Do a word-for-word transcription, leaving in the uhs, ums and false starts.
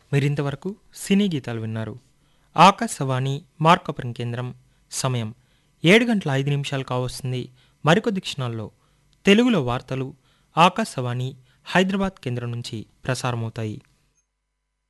మీరింతవరకు సినీ గీతాలు విన్నారు. ఆకాశవాణి మార్కాపురం కేంద్రం. సమయం ఏడు గంటల ఐదు నిమిషాలు కావస్తుంది. మరికొద్ది క్షణాల్లో తెలుగులో వార్తలు ఆకాశవాణి హైదరాబాద్ కేంద్రం నుంచి ప్రసారమవుతాయి.